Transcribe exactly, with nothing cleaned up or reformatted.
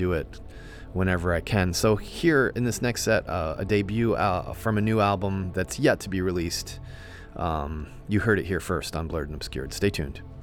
do it whenever I can. So here in this next set, uh, a debut uh, from a new album that's yet to be released. Um, you heard it here first on Blurred and Obscured. Stay tuned.